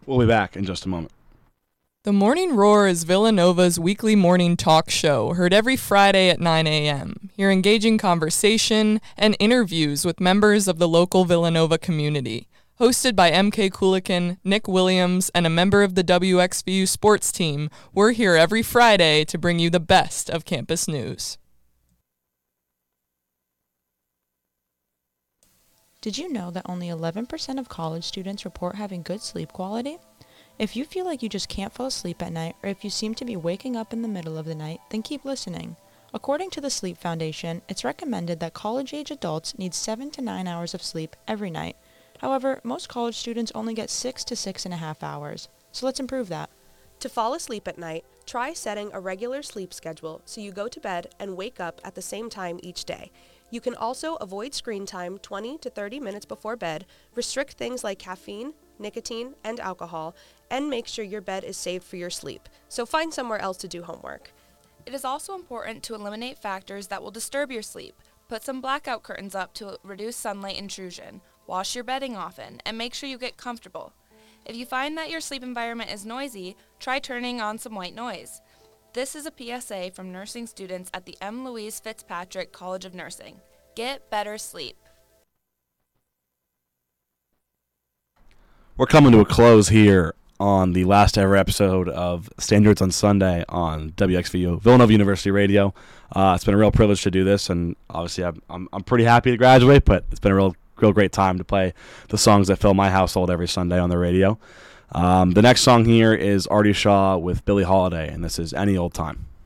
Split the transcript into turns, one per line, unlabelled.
We'll be back in just a moment.
The Morning Roar is Villanova's weekly morning talk show, heard every Friday at 9 a.m. Hear engaging conversation and interviews with members of the local Villanova community. Hosted by MK Kulikin, Nick Williams, and a member of the WXVU sports team, we're here every Friday to bring you the best of campus news.
Did you know that only 11% of college students report having good sleep quality? If you feel like you just can't fall asleep at night, or if you seem to be waking up in the middle of the night, then keep listening. According to the Sleep Foundation, it's recommended that college-age adults need 7 to 9 hours of sleep every night. However, most college students only get 6 to 6.5 hours. So let's improve that.
To fall asleep at night, try setting a regular sleep schedule so you go to bed and wake up at the same time each day. You can also avoid screen time 20 to 30 minutes before bed, restrict things like caffeine, nicotine, and alcohol, and make sure your bed is safe for your sleep. So find somewhere else to do homework.
It is also important to eliminate factors that will disturb your sleep. Put some blackout curtains up to reduce sunlight intrusion. Wash your bedding often, and make sure you get comfortable. If you find that your sleep environment is noisy, try turning on some white noise. This is a PSA from nursing students at the M. Louise Fitzpatrick College of Nursing. Get better sleep.
We're coming to a close here on the last ever episode of Standards on Sunday on WXVU, Villanova University Radio. It's been a real privilege to do this, and obviously I'm pretty happy to graduate, but it's been a real great time to play the songs that fill my household every Sunday on the radio. The next song here is Artie Shaw with Billie Holiday, and this is Any Old Time.